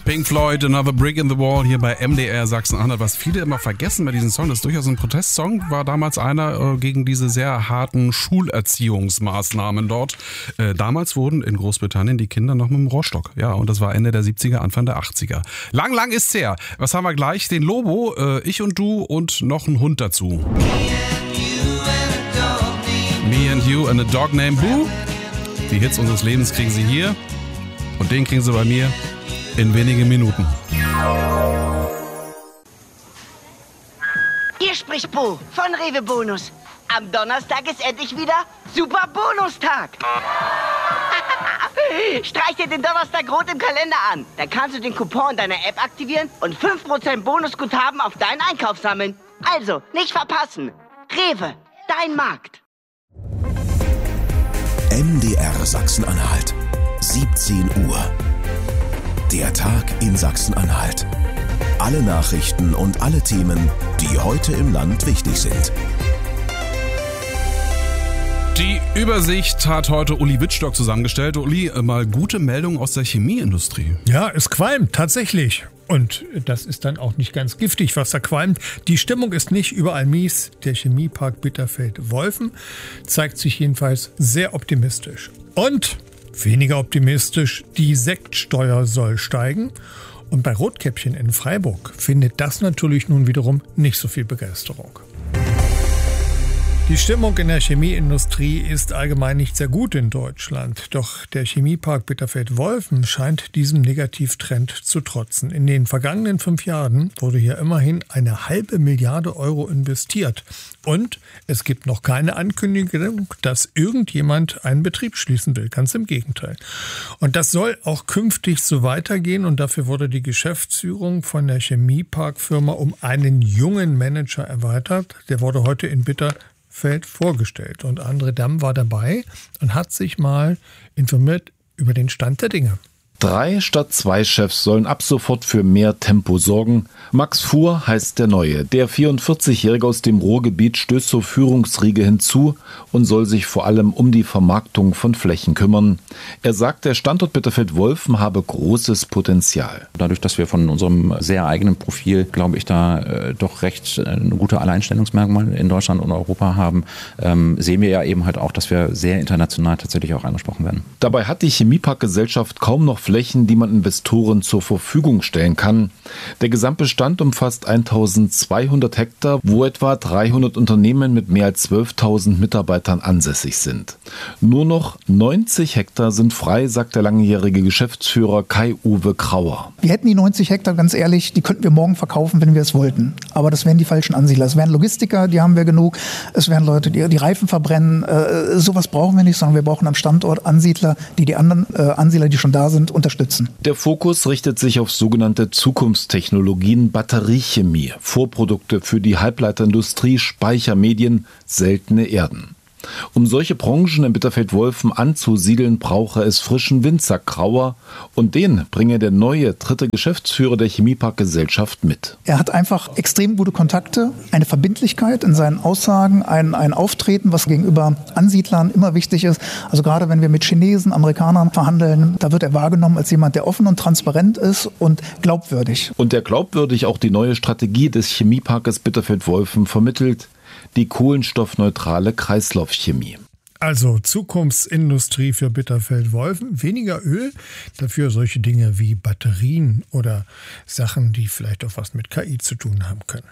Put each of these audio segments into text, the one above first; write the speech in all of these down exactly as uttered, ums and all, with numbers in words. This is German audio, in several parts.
Pink Floyd, Another Brick in the Wall hier bei M D R Sachsen-Anhalt. Was viele immer vergessen bei diesem Song, das ist durchaus ein Protestsong, war damals einer äh, gegen diese sehr harten Schulerziehungsmaßnahmen dort. Äh, damals wurden in Großbritannien die Kinder noch mit dem Rohrstock. Ja, und das war Ende der siebziger, Anfang der achtziger. Lang, lang ist's her. Was haben wir gleich? Den Lobo, äh, ich und du und noch ein Hund dazu. Me and you and a dog named Boo. Die Hits unseres Lebens kriegen Sie hier und den kriegen Sie bei mir in wenigen Minuten. Hier spricht Bo von Rewe Bonus. Am Donnerstag ist endlich wieder Super Bonustag. Streich dir den Donnerstag rot im Kalender an. Dann kannst du den Coupon in deiner App aktivieren und fünf Prozent Bonusguthaben auf deinen Einkauf sammeln. Also, nicht verpassen. Rewe, dein Markt. M D R Sachsen-Anhalt, siebzehn Uhr. Der Tag in Sachsen-Anhalt. Alle Nachrichten und alle Themen, die heute im Land wichtig sind. Die Übersicht hat heute Uli Wittstock zusammengestellt. Uli, mal gute Meldung aus der Chemieindustrie. Ja, es qualmt tatsächlich. Und das ist dann auch nicht ganz giftig, was da qualmt. Die Stimmung ist nicht überall mies. Der Chemiepark Bitterfeld-Wolfen zeigt sich jedenfalls sehr optimistisch. Und weniger optimistisch, die Sektsteuer soll steigen. Und bei Rotkäppchen in Freiburg findet das natürlich nun wiederum nicht so viel Begeisterung. Die Stimmung in der Chemieindustrie ist allgemein nicht sehr gut in Deutschland. Doch der Chemiepark Bitterfeld-Wolfen scheint diesem Negativtrend zu trotzen. In den vergangenen fünf Jahren wurde hier immerhin eine halbe Milliarde Euro investiert. Und es gibt noch keine Ankündigung, dass irgendjemand einen Betrieb schließen will. Ganz im Gegenteil. Und das soll auch künftig so weitergehen. Und dafür wurde die Geschäftsführung von der Chemieparkfirma um einen jungen Manager erweitert. Der wurde heute in Bitterfeld vorgestellt. Und André Damm war dabei und hat sich mal informiert über den Stand der Dinge. Drei statt zwei Chefs sollen ab sofort für mehr Tempo sorgen. Max Fuhr heißt der Neue. Der vierundvierzigjährige aus dem Ruhrgebiet stößt zur Führungsriege hinzu und soll sich vor allem um die Vermarktung von Flächen kümmern. Er sagt, der Standort Bitterfeld-Wolfen habe großes Potenzial. Dadurch, dass wir von unserem sehr eigenen Profil, glaube ich, da äh, doch recht äh, eine gute Alleinstellungsmerkmal in Deutschland und Europa haben, ähm, sehen wir ja eben halt auch, dass wir sehr international tatsächlich auch angesprochen werden. Dabei hat die Chemieparkgesellschaft kaum noch Flächen, die man Investoren zur Verfügung stellen kann. Der Gesamtbestand umfasst eintausendzweihundert Hektar, wo etwa dreihundert Unternehmen mit mehr als zwölftausend Mitarbeitern ansässig sind. Nur noch neunzig Hektar sind frei, sagt der langjährige Geschäftsführer Kai-Uwe Krauer. Wir hätten die neunzig Hektar, ganz ehrlich, die könnten wir morgen verkaufen, wenn wir es wollten. Aber das wären die falschen Ansiedler. Es wären Logistiker, die haben wir genug. Es wären Leute, die die Reifen verbrennen. Äh, sowas brauchen wir nicht, sondern wir brauchen am Standort Ansiedler, die die anderen äh, Ansiedler, die schon da sind, unterstützen. Der Fokus richtet sich auf sogenannte Zukunftstechnologien, Batteriechemie, Vorprodukte für die Halbleiterindustrie, Speichermedien, seltene Erden. Um solche Branchen in Bitterfeld-Wolfen anzusiedeln, brauche es frischen Wind, sagt Krauer. Und den bringe der neue dritte Geschäftsführer der Chemieparkgesellschaft mit. Er hat einfach extrem gute Kontakte, eine Verbindlichkeit in seinen Aussagen, ein, ein Auftreten, was gegenüber Ansiedlern immer wichtig ist. Also gerade wenn wir mit Chinesen, Amerikanern verhandeln, da wird er wahrgenommen als jemand, der offen und transparent ist und glaubwürdig. Und der glaubwürdig auch die neue Strategie des Chemieparkes Bitterfeld-Wolfen vermittelt. Die kohlenstoffneutrale Kreislaufchemie. Also Zukunftsindustrie für Bitterfeld-Wolfen, weniger Öl, dafür solche Dinge wie Batterien oder Sachen, die vielleicht auch was mit K I zu tun haben können.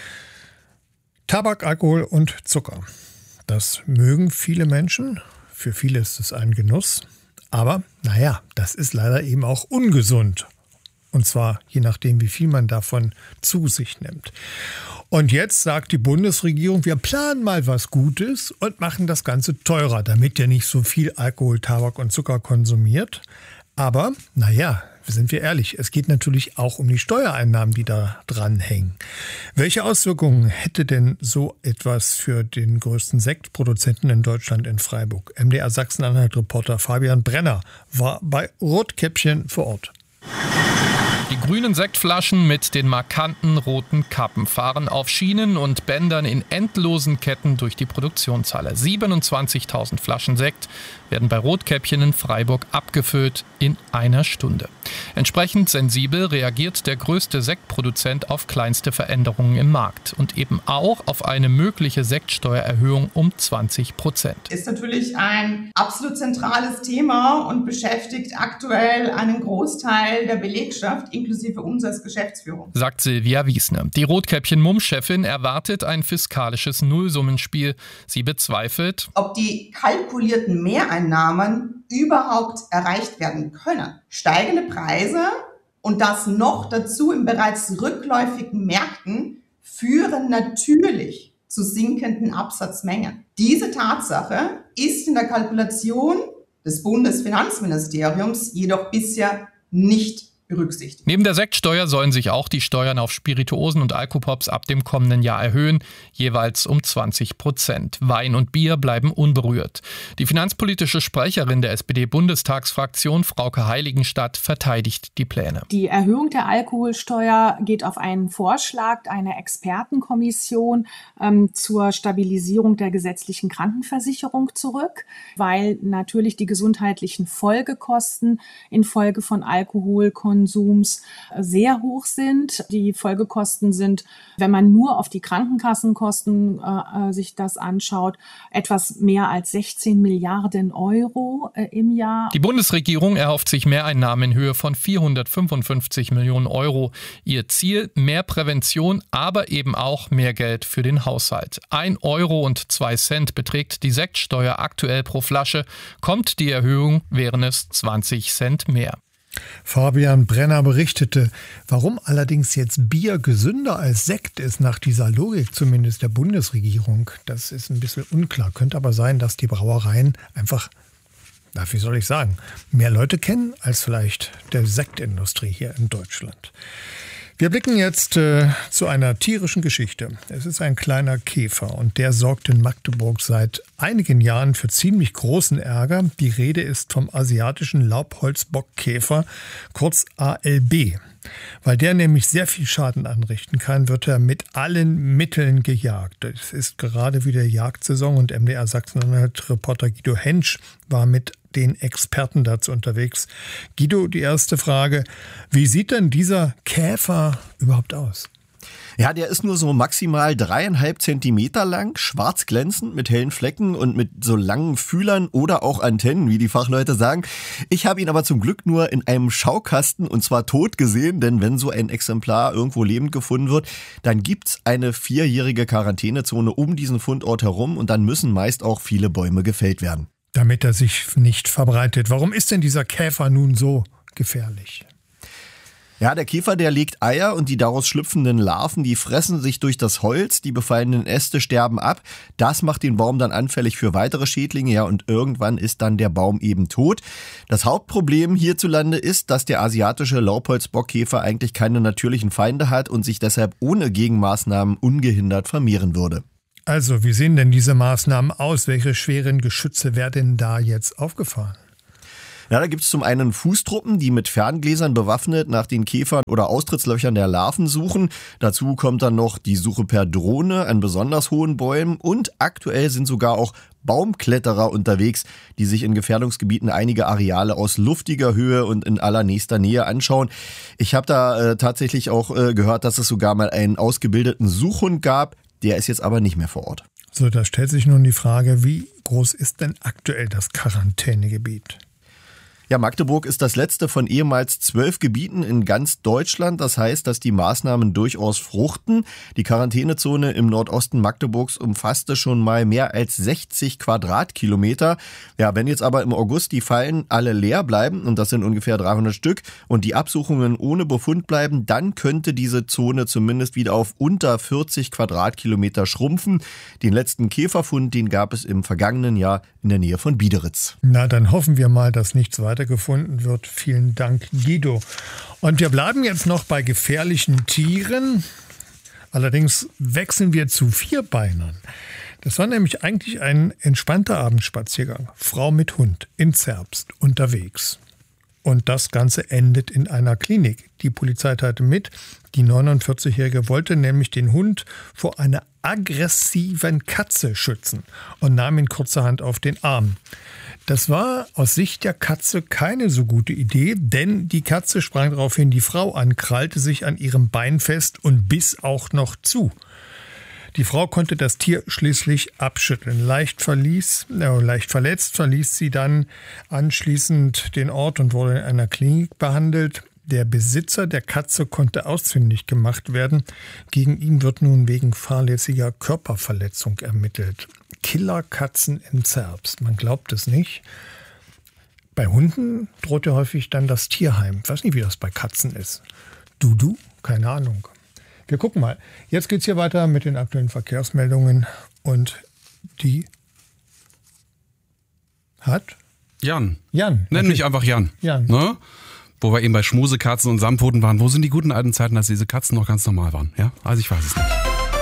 Tabak, Alkohol und Zucker. Das mögen viele Menschen. Für viele ist es ein Genuss. Aber naja, das ist leider eben auch ungesund. Und zwar je nachdem, wie viel man davon zu sich nimmt. Und jetzt sagt die Bundesregierung, wir planen mal was Gutes und machen das Ganze teurer, damit ihr nicht so viel Alkohol, Tabak und Zucker konsumiert. Aber, naja, sind wir ehrlich, es geht natürlich auch um die Steuereinnahmen, die da dranhängen. Welche Auswirkungen hätte denn so etwas für den größten Sektproduzenten in Deutschland in Freiburg? M D R Sachsen-Anhalt-Reporter Fabian Brenner war bei Rotkäppchen vor Ort. Die grünen Sektflaschen mit den markanten roten Kappen fahren auf Schienen und Bändern in endlosen Ketten durch die Produktionshalle. siebenundzwanzigtausend Flaschen Sekt werden bei Rotkäppchen in Freiburg abgefüllt in einer Stunde. Entsprechend sensibel reagiert der größte Sektproduzent auf kleinste Veränderungen im Markt und eben auch auf eine mögliche Sektsteuererhöhung um zwanzig Prozent. Ist natürlich ein absolut zentrales Thema und beschäftigt aktuell einen Großteil der Belegschaft inklusive uns als Geschäftsführung, sagt Silvia Wiesner. Die Rotkäppchen-Mumm-Chefin erwartet ein fiskalisches Nullsummenspiel. Sie bezweifelt, ob die kalkulierten Mehreinnahmen überhaupt erreicht werden können. Steigende Preise und das noch dazu in bereits rückläufigen Märkten führen natürlich zu sinkenden Absatzmengen. Diese Tatsache ist in der Kalkulation des Bundesfinanzministeriums jedoch bisher nicht berücksichtigt. Neben der Sektsteuer sollen sich auch die Steuern auf Spirituosen und Alkopops ab dem kommenden Jahr erhöhen, jeweils um zwanzig Prozent. Wein und Bier bleiben unberührt. Die finanzpolitische Sprecherin der S P D-Bundestagsfraktion, Frauke Heiligenstadt, verteidigt die Pläne. Die Erhöhung der Alkoholsteuer geht auf einen Vorschlag einer Expertenkommission ähm, zur Stabilisierung der gesetzlichen Krankenversicherung zurück, weil natürlich die gesundheitlichen Folgekosten infolge von Alkoholkonsum Konsums sehr hoch sind. Die Folgekosten sind, wenn man nur auf die Krankenkassenkosten äh, sich das anschaut, etwas mehr als sechzehn Milliarden Euro äh, im Jahr. Die Bundesregierung erhofft sich Mehreinnahmen in Höhe von vierhundertfünfundfünfzig Millionen Euro. Ihr Ziel: mehr Prävention, aber eben auch mehr Geld für den Haushalt. Ein Euro und zwei Cent beträgt die Sektsteuer aktuell pro Flasche. Kommt die Erhöhung, wären es zwanzig Cent mehr. Fabian Brenner berichtete, warum allerdings jetzt Bier gesünder als Sekt ist, nach dieser Logik zumindest der Bundesregierung. Das ist ein bisschen unklar. Könnte aber sein, dass die Brauereien einfach, na, wie soll ich sagen, mehr Leute kennen als vielleicht der Sektindustrie hier in Deutschland. Wir blicken jetzt äh, zu einer tierischen Geschichte. Es ist ein kleiner Käfer und der sorgt in Magdeburg seit einigen Jahren für ziemlich großen Ärger. Die Rede ist vom asiatischen Laubholzbockkäfer, kurz A L B. Weil der nämlich sehr viel Schaden anrichten kann, wird er mit allen Mitteln gejagt. Es ist gerade wieder Jagdsaison und M D R Sachsen-Anhalt-Reporter Guido Hensch war mit den Experten dazu unterwegs. Guido, die erste Frage: Wie sieht denn dieser Käfer überhaupt aus? Ja, der ist nur so maximal dreieinhalb Zentimeter lang, schwarz glänzend mit hellen Flecken und mit so langen Fühlern oder auch Antennen, wie die Fachleute sagen. Ich habe ihn aber zum Glück nur in einem Schaukasten und zwar tot gesehen, denn wenn so ein Exemplar irgendwo lebend gefunden wird, dann gibt's eine vierjährige Quarantänezone um diesen Fundort herum und dann müssen meist auch viele Bäume gefällt werden. Damit er sich nicht verbreitet. Warum ist denn dieser Käfer nun so gefährlich? Ja, der Käfer, der legt Eier und die daraus schlüpfenden Larven, die fressen sich durch das Holz, die befallenen Äste sterben ab. Das macht den Baum dann anfällig für weitere Schädlinge, ja, und irgendwann ist dann der Baum eben tot. Das Hauptproblem hierzulande ist, dass der asiatische Laubholzbockkäfer eigentlich keine natürlichen Feinde hat und sich deshalb ohne Gegenmaßnahmen ungehindert vermehren würde. Also, wie sehen denn diese Maßnahmen aus? Welche schweren Geschütze werden da jetzt aufgefahren? Ja, da gibt es zum einen Fußtruppen, die mit Ferngläsern bewaffnet nach den Käfern oder Austrittslöchern der Larven suchen. Dazu kommt dann noch die Suche per Drohne an besonders hohen Bäumen und aktuell sind sogar auch Baumkletterer unterwegs, die sich in Gefährdungsgebieten einige Areale aus luftiger Höhe und in allernächster Nähe anschauen. Ich habe da äh, tatsächlich auch äh, gehört, dass es sogar mal einen ausgebildeten Suchhund gab. Der ist jetzt aber nicht mehr vor Ort. So, da stellt sich nun die Frage, wie groß ist denn aktuell das Quarantänegebiet? Ja, Magdeburg ist das letzte von ehemals zwölf Gebieten in ganz Deutschland. Das heißt, dass die Maßnahmen durchaus fruchten. Die Quarantänezone im Nordosten Magdeburgs umfasste schon mal mehr als sechzig Quadratkilometer. Ja, wenn jetzt aber im August die Fallen alle leer bleiben, und das sind ungefähr dreihundert Stück, und die Absuchungen ohne Befund bleiben, dann könnte diese Zone zumindest wieder auf unter vierzig Quadratkilometer schrumpfen. Den letzten Käferfund, den gab es im vergangenen Jahr in der Nähe von Biederitz. Na, dann hoffen wir mal, dass nichts weiter gefunden wird. Vielen Dank, Guido. Und wir bleiben jetzt noch bei gefährlichen Tieren. Allerdings wechseln wir zu Vierbeinern. Das war nämlich eigentlich ein entspannter Abendspaziergang. Frau mit Hund in Zerbst unterwegs. Und das Ganze endet in einer Klinik. Die Polizei teilte mit, die neunundvierzigjährige wollte nämlich den Hund vor einer aggressiven Katze schützen und nahm ihn kurzerhand auf den Arm. Das war aus Sicht der Katze keine so gute Idee, denn die Katze sprang daraufhin die Frau an, krallte sich an ihrem Bein fest und biss auch noch zu. Die Frau konnte das Tier schließlich abschütteln. Leicht verließ, äh, leicht verletzt verließ sie dann anschließend den Ort und wurde in einer Klinik behandelt. Der Besitzer der Katze konnte ausfindig gemacht werden. Gegen ihn wird nun wegen fahrlässiger Körperverletzung ermittelt. Killerkatzen in Zerbst. Man glaubt es nicht. Bei Hunden droht ja häufig dann das Tierheim. Ich weiß nicht, wie das bei Katzen ist. Dudu? Keine Ahnung. Wir gucken mal. Jetzt geht's hier weiter mit den aktuellen Verkehrsmeldungen. Und die hat Jan. Jan. Nenn mich einfach Jan. Jan. Ne? Wo wir eben bei Schmusekatzen und Samtpfoten waren. Wo sind die guten alten Zeiten, als diese Katzen noch ganz normal waren? Ja, also ich weiß es nicht.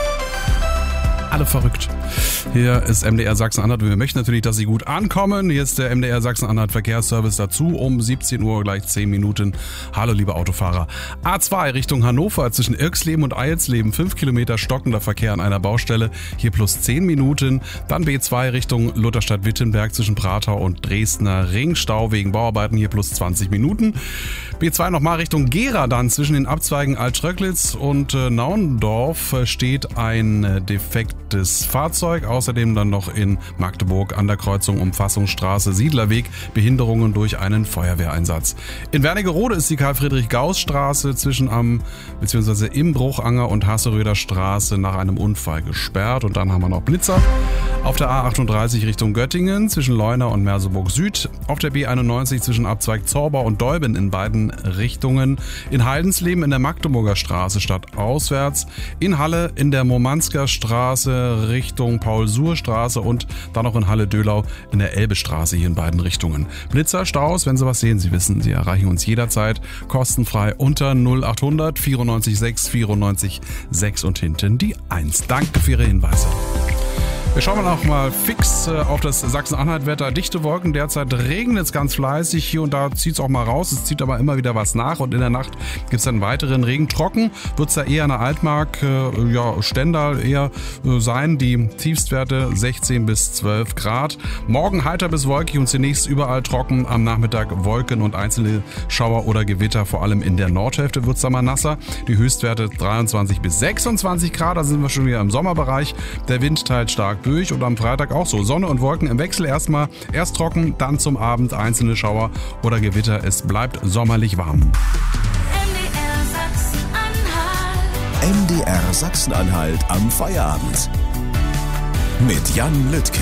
Alle verrückt. Hier ist M D R Sachsen-Anhalt. Wir möchten natürlich, dass Sie gut ankommen. Hier ist der M D R Sachsen-Anhalt Verkehrsservice dazu um siebzehn Uhr, gleich zehn Minuten. Hallo, liebe Autofahrer. A zwei Richtung Hannover zwischen Irksleben und Eilsleben. fünf Kilometer stockender Verkehr an einer Baustelle. Hier plus zehn Minuten. Dann B zwei Richtung Lutherstadt-Wittenberg zwischen Pratau und Dresdner Ring. Stau wegen Bauarbeiten. Hier plus zwanzig Minuten. B zwei nochmal Richtung Gera dann zwischen den Abzweigen Alt-Schröcklitz und äh, Naundorf steht ein äh, defektes Fahrzeug. Außerdem dann noch in Magdeburg an der Kreuzung Umfassungsstraße Siedlerweg Behinderungen durch einen Feuerwehreinsatz. In Wernigerode ist die Karl-Friedrich-Gauss-Straße zwischen am bzw. im Bruchanger und Hasseröder Straße nach einem Unfall gesperrt. Und dann haben wir noch Blitzer auf der A achtunddreißig Richtung Göttingen zwischen Leuna und Merseburg Süd. Auf der B einundneunzig zwischen Abzweig Zorbau und Dolben in beiden Richtungen. In Heidensleben in der Magdeburger Straße stadtauswärts. In Halle in der Momansker Straße Richtung Paul-Suhr-Straße und dann noch in Halle-Dölau in der Elbestraße hier in beiden Richtungen. Blitzer, Staus, wenn Sie was sehen, Sie wissen, Sie erreichen uns jederzeit kostenfrei unter null achthundert vierundneunzig sechs vierundneunzig sechs und hinten die eins. Danke für Ihre Hinweise. Wir schauen noch mal fix auf das Sachsen-Anhalt-Wetter. Dichte Wolken, derzeit regnet es ganz fleißig. Hier und da zieht es auch mal raus. Es zieht aber immer wieder was nach. Und in der Nacht gibt es dann weiteren Regen. Trocken wird es da eher an der Altmark, äh, ja, Stendal eher äh, sein. Die Tiefstwerte sechzehn bis zwölf Grad. Morgen heiter bis wolkig und zunächst überall trocken. Am Nachmittag Wolken und einzelne Schauer oder Gewitter. Vor allem in der Nordhälfte wird es da mal nasser. Die Höchstwerte dreiundzwanzig bis sechsundzwanzig Grad. Da sind wir schon wieder im Sommerbereich. Der Wind teilt stark durch und am Freitag auch so. Sonne und Wolken im Wechsel erstmal. Erst trocken, dann zum Abend einzelne Schauer oder Gewitter. Es bleibt sommerlich warm. M D R Sachsen-Anhalt am Feierabend. Mit Jan Lüttke.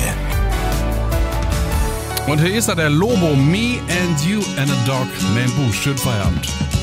Und hier ist er, der Lobo, Me and You and a Dog named Boo. Schönen Feierabend.